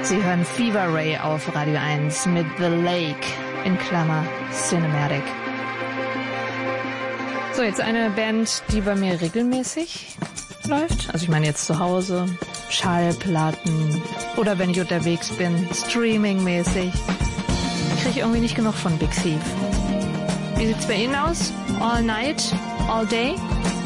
Sie hören Fever Ray auf Radio 1 mit The Lake in Klammer Cinematic. So, jetzt eine Band, die bei mir regelmäßig läuft. Also ich meine jetzt zu Hause, Schallplatten oder wenn ich unterwegs bin, streamingmäßig. Ich kriege irgendwie nicht genug von Big Thief. Wie sieht's bei Ihnen aus? All night? All day?